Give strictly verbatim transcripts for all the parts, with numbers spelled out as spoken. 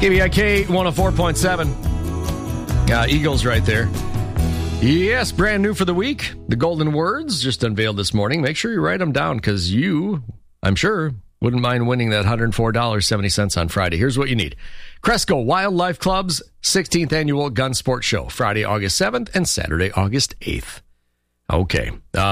K B I K one oh four point seven. Uh, Eagles right there. Yes, brand new for the week. The Golden Words just unveiled this morning. Make sure you write them down because you, I'm sure, wouldn't mind winning that one hundred four dollars and seventy cents on Friday. Here's what you need. Cresco Wildlife Club's sixteenth Annual Gun Sport Show, Friday, August seventh and Saturday, August eighth. Okay.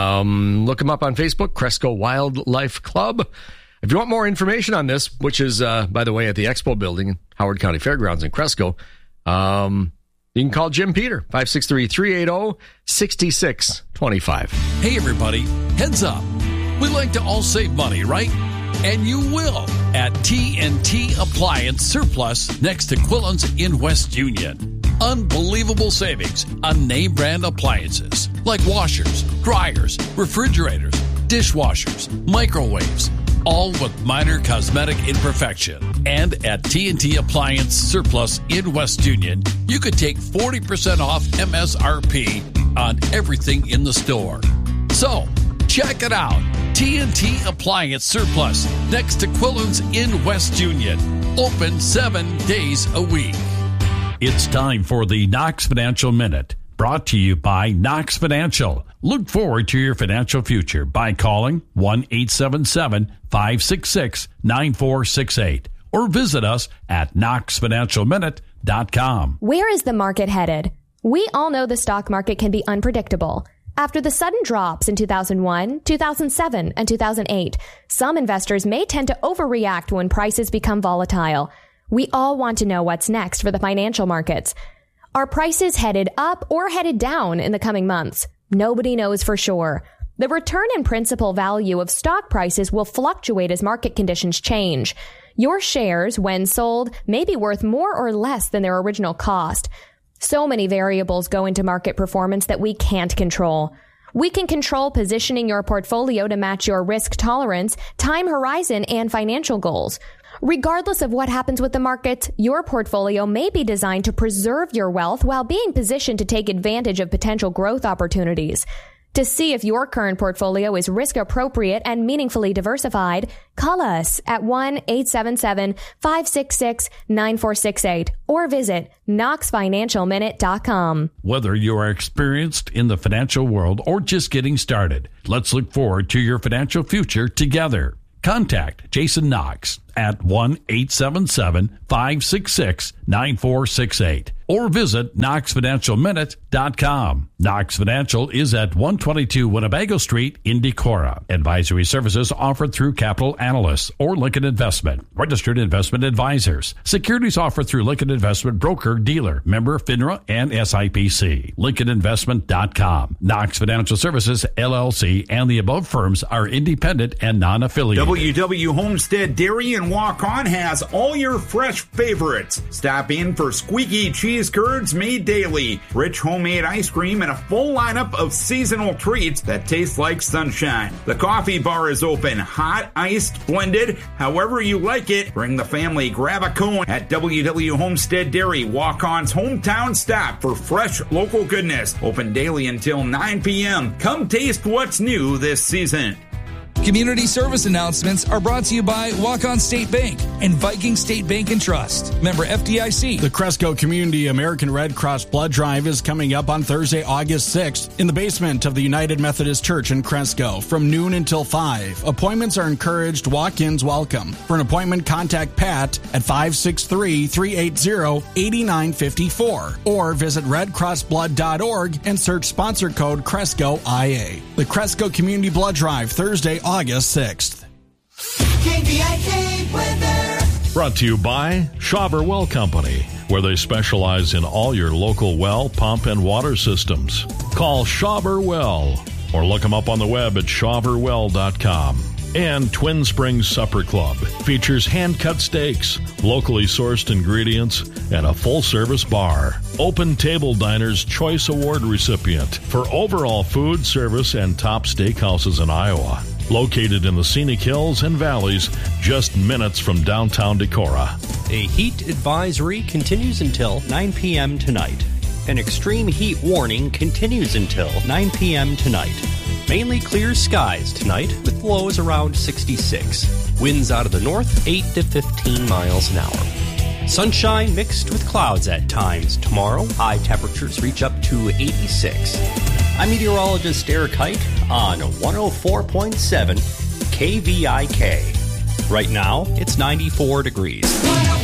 Um, look them up on Facebook, Cresco Wildlife Club. If you want more information on this, which is, uh, by the way, at the Expo Building, Howard County Fairgrounds in Cresco, um... you can call Jim Peter, five six three, three eight zero, six six two five. Hey, everybody. Heads up. We like to all save money, right? And you will at T N T Appliance Surplus next to Quillen's in West Union. Unbelievable savings on name brand appliances like washers, dryers, refrigerators, dishwashers, microwaves, all with minor cosmetic imperfection. And at T N T Appliance Surplus in West Union, you could take forty percent off M S R P on everything in the store. So, check it out. T N T Appliance Surplus next to Quillen's in West Union. Open seven days a week. It's time for the Knox Financial Minute, brought to you by Knox Financial. Look forward to your financial future by calling one eight seven seven, five six six, nine four six eight or visit us at knox financial minute dot com. Where is the market headed? We all know the stock market can be unpredictable. After the sudden drops in two thousand one, two thousand seven, and two thousand eight, some investors may tend to overreact when prices become volatile. We all want to know what's next for the financial markets. Are prices headed up or headed down in the coming months? Nobody knows for sure. The return and principal value of stock prices will fluctuate as market conditions change. Your shares, when sold, may be worth more or less than their original cost. So many variables go into market performance that we can't control. We can control positioning your portfolio to match your risk tolerance, time horizon, and financial goals. Regardless of what happens with the market, your portfolio may be designed to preserve your wealth while being positioned to take advantage of potential growth opportunities. To see if your current portfolio is risk appropriate and meaningfully diversified, call us at one eight seven seven, five six six, nine four six eight or visit knox financial minute dot com. Whether you are experienced in the financial world or just getting started, let's look forward to your financial future together. Contact Jason Knox at one eight seven seven, five six six, nine four six eight or visit knox financial minute dot com. Knox Financial is at one twenty-two Winnebago Street in Decorah. Advisory services offered through Capital Analysts or Lincoln Investment, registered investment advisors. Securities offered through Lincoln Investment Broker Dealer, member FINRA and S I P C. lincoln investment dot com. Knox Financial Services, L L C, and the above firms are independent and non-affiliated. W W Homestead Dairy and Walk-On has all your fresh favorites. Stop in for squeaky cheese curds made daily, rich homemade ice cream, and a full lineup of seasonal treats that taste like sunshine. The coffee bar is open, hot, iced, blended, however you like it. Bring the family, grab a cone at W W Homestead Dairy, Walk-On's hometown stop for fresh local goodness. Open daily until nine p.m. Come taste what's new this season. Community service announcements are brought to you by Walk-On State Bank and Viking State Bank and Trust. Member F D I C. The Cresco Community American Red Cross Blood Drive is coming up on Thursday, August sixth in the basement of the United Methodist Church in Cresco from noon until five. Appointments are encouraged. Walk-ins welcome. For an appointment, contact Pat at five six three, three eight zero, eight nine five four or visit red cross blood dot org and search sponsor code Cresco I A. The Cresco Community Blood Drive, Thursday, August sixth. K B I K weather. Brought to you by Schauber Well Company, where they specialize in all your local well, pump, and water systems. Call Schauber Well or look them up on the web at schauber well dot com. And Twin Springs Supper Club features hand-cut steaks, locally sourced ingredients, and a full-service bar. Open Table Diner's Choice Award recipient for overall food, service, and top steakhouses in Iowa. Located in the scenic hills and valleys, just minutes from downtown Decorah. A heat advisory continues until nine p.m. tonight. An extreme heat warning continues until nine p.m. tonight. Mainly clear skies tonight with lows around sixty-six. Winds out of the north, eight to fifteen miles an hour. Sunshine mixed with clouds at times. Tomorrow, high temperatures reach up to eighty-six. I'm meteorologist Eric Hike on one oh four point seven K V I K. Right now, it's ninety-four degrees.